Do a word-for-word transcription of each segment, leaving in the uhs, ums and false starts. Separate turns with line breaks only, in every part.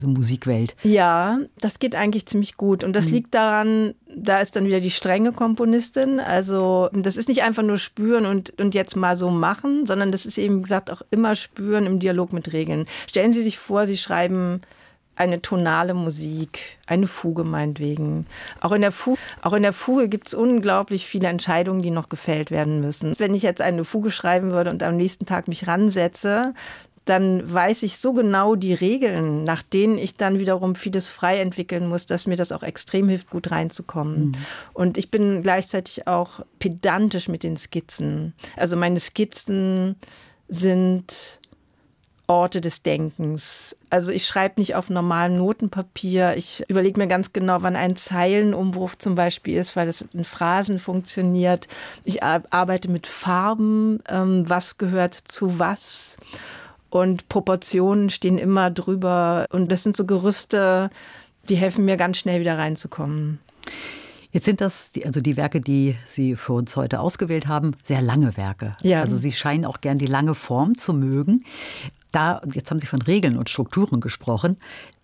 so Musikwelt.
Ja, das geht eigentlich ziemlich gut. Und das mhm. liegt daran, da ist dann wieder die strenge Komponistin. Also das ist nicht einfach nur spüren und, und jetzt mal so machen, sondern das ist eben, wie gesagt, auch immer spüren im Dialog mit Regeln. Stellen Sie sich vor, Sie schreiben eine tonale Musik, eine Fuge meinetwegen. Auch in der Fuge, auch in der Fuge gibt es unglaublich viele Entscheidungen, die noch gefällt werden müssen. Wenn ich jetzt eine Fuge schreiben würde und am nächsten Tag mich ransetze, dann weiß ich so genau die Regeln, nach denen ich dann wiederum vieles frei entwickeln muss, dass mir das auch extrem hilft, gut reinzukommen. Mhm. Und ich bin gleichzeitig auch pedantisch mit den Skizzen. Also meine Skizzen sind Orte des Denkens. Also ich schreibe nicht auf normalem Notenpapier. Ich überlege mir ganz genau, wann ein Zeilenumbruch zum Beispiel ist, weil das in Phrasen funktioniert. Ich arbeite mit Farben, ähm, was gehört zu was. Und Proportionen stehen immer drüber. Und das sind so Gerüste, die helfen mir ganz schnell wieder reinzukommen.
Jetzt sind das, die, also die Werke, die Sie für uns heute ausgewählt haben, sehr lange Werke.
Ja.
Also Sie scheinen auch gern die lange Form zu mögen. Da, jetzt haben Sie von Regeln und Strukturen gesprochen.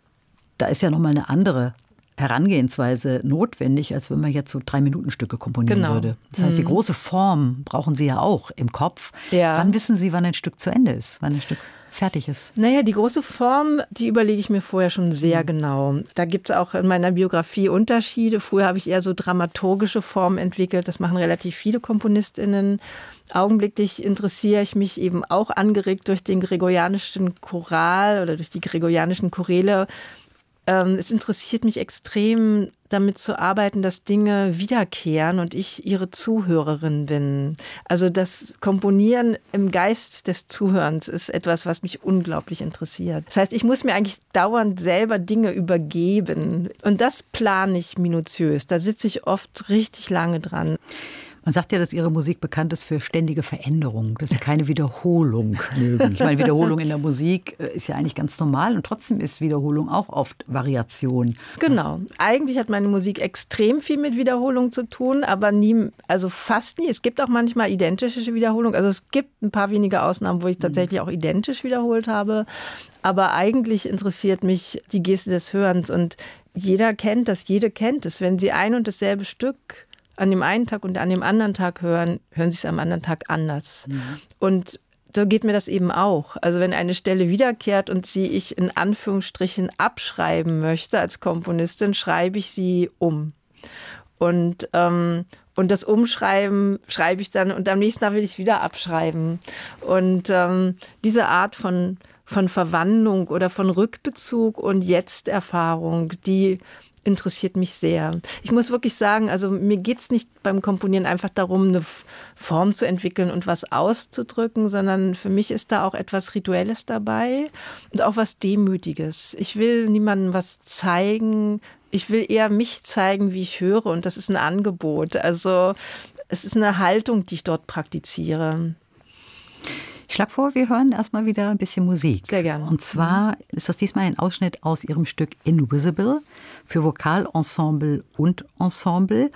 Da ist ja nochmal eine andere Herangehensweise notwendig, als wenn man jetzt so Drei-Minuten-Stücke komponieren
genau.
würde. Das heißt, die
mhm.
große Form brauchen Sie ja auch im Kopf.
Ja.
Wann wissen Sie, wann ein Stück zu Ende ist, wann ein Stück fertig ist?
Naja, die große Form, die überlege ich mir vorher schon sehr mhm. genau. Da gibt es auch in meiner Biografie Unterschiede. Früher habe ich eher so dramaturgische Formen entwickelt. Das machen relativ viele KomponistInnen. Augenblicklich interessiere ich mich eben auch angeregt durch den gregorianischen Choral oder durch die gregorianischen Choräle. Ähm, es interessiert mich extrem, damit zu arbeiten, dass Dinge wiederkehren und ich ihre Zuhörerin bin. Also das Komponieren im Geist des Zuhörens ist etwas, was mich unglaublich interessiert. Das heißt, ich muss mir eigentlich dauernd selber Dinge übergeben. Und das plane ich minutiös. Da sitze ich oft richtig lange dran.
Man sagt ja, dass Ihre Musik bekannt ist für ständige Veränderung, dass Sie keine Wiederholung mögen. Ich meine, Wiederholung in der Musik ist ja eigentlich ganz normal und trotzdem ist Wiederholung auch oft Variation.
Genau. Eigentlich hat meine Musik extrem viel mit Wiederholung zu tun, aber nie, also fast nie. Es gibt auch manchmal identische Wiederholung. Also es gibt ein paar wenige Ausnahmen, wo ich tatsächlich auch identisch wiederholt habe. Aber eigentlich interessiert mich die Geste des Hörens und jeder kennt das, jede kennt es. Wenn Sie ein und dasselbe Stück an dem einen Tag und an dem anderen Tag hören, hören Sie es am anderen Tag anders. Mhm. Und so geht mir das eben auch. Also wenn eine Stelle wiederkehrt und sie ich in Anführungsstrichen abschreiben möchte als Komponistin, schreibe ich sie um. Und, ähm, und das Umschreiben schreibe ich dann und am nächsten Tag will ich es wieder abschreiben. Und ähm, diese Art von, von Verwandlung oder von Rückbezug und Jetzt-Erfahrung, die interessiert mich sehr. Ich muss wirklich sagen, also mir geht es nicht beim Komponieren einfach darum, eine Form zu entwickeln und was auszudrücken, sondern für mich ist da auch etwas Rituelles dabei und auch was Demütiges. Ich will niemandem was zeigen. Ich will eher mich zeigen, wie ich höre und das ist ein Angebot. Also es ist eine Haltung, die ich dort praktiziere.
Ich schlage vor, wir hören erstmal wieder ein bisschen Musik.
Sehr gerne.
Und zwar ist das diesmal ein Ausschnitt aus Ihrem Stück Invisible für Vokalensemble und Ensemble.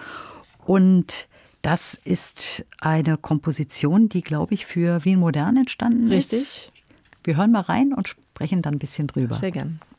Und das ist eine Komposition, die, glaube ich, für Wien Modern entstanden ist.
Richtig.
Wir hören mal rein und sprechen dann ein bisschen drüber.
Sehr gerne.